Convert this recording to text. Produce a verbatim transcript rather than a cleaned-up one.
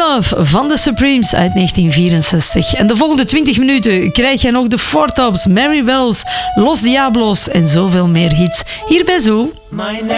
Love van de Supremes uit negentien vierenzestig. En de volgende twintig minuten krijg je nog de Four Tops, Mary Wells, Los Diablos en zoveel meer hits hier bij Zoo.